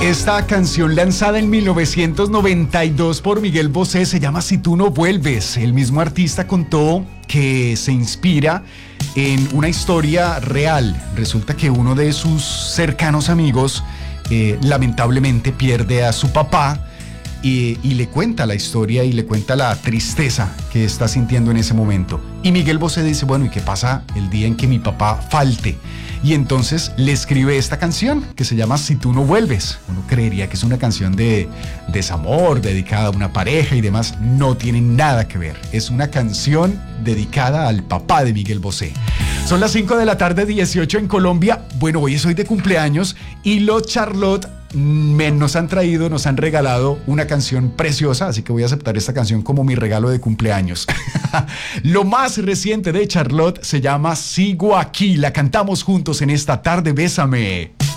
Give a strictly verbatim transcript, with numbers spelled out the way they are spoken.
Esta canción lanzada en mil novecientos noventa y dos por Miguel Bosé se llama Si tú no vuelves. El mismo artista contó que se inspira en una historia real. Resulta que uno de sus cercanos amigos eh, lamentablemente pierde a su papá y, y le cuenta la historia y le cuenta la tristeza que está sintiendo en ese momento. Y Miguel Bosé dice, bueno, ¿y qué pasa el día en que mi papá falte? Y entonces le escribe esta canción que se llama Si tú no vuelves. Uno creería que es una canción de desamor, dedicada a una pareja y demás. No tiene nada que ver. Es una canción dedicada al papá de Miguel Bosé. Son las cinco de la tarde, dieciocho en Colombia. Bueno, hoy es hoy de cumpleaños y los Charlotte me, nos han traído, nos han regalado una canción preciosa, así que voy a aceptar esta canción como mi regalo de cumpleaños. Lo más reciente de Charlotte se llama Sigo aquí. La cantamos juntos en esta tarde, Bésame.